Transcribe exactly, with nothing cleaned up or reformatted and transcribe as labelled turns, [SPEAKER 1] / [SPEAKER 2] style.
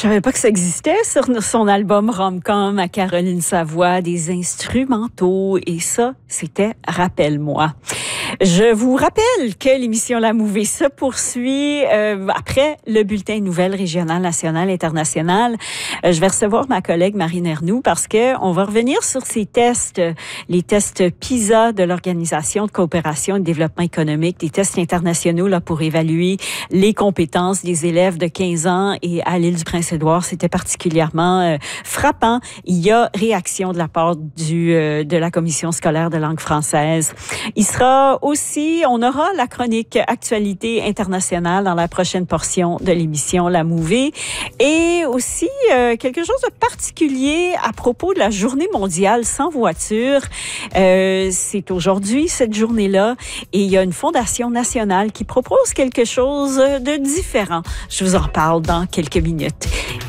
[SPEAKER 1] savais pas que ça existait sur son album Rom-Com à Caroline Savoie, des instrumentaux. Et ça, c'était Rappelle-moi. Je vous rappelle que l'émission La Mouvée se poursuit euh, après le bulletin de nouvelles régionales, nationales, internationales. Euh, je vais recevoir ma collègue Marine Ernoult parce que on va revenir sur ces tests, les tests PISA de l'Organisation de coopération et de développement économique, des tests internationaux là pour évaluer les compétences des élèves de quinze ans. Et à l'île du Prince-Édouard, c'était particulièrement euh, frappant. Il y a réaction de la part du euh, de la Commission scolaire de langue française. Il sera aussi, on aura la chronique Actualité internationale dans la prochaine portion de l'émission La Mouvée. Et aussi, euh, quelque chose de particulier à propos de la Journée mondiale sans voiture. Euh, c'est aujourd'hui, cette journée-là, et il y a une fondation nationale qui propose quelque chose de différent. Je vous en parle dans quelques minutes.